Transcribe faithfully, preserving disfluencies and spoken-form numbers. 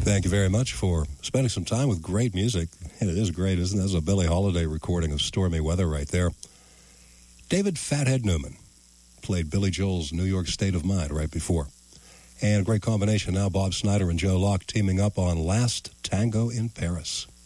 thank you very much for spending some time with great music. And it is great, isn't it? That's a Billie Holiday recording of Stormy Weather right there. David Fathead Newman played Billy Joel's New York State of Mind right before. And a great combination now, Bob Snyder and Joe Locke teaming up on Last Tango in Paris.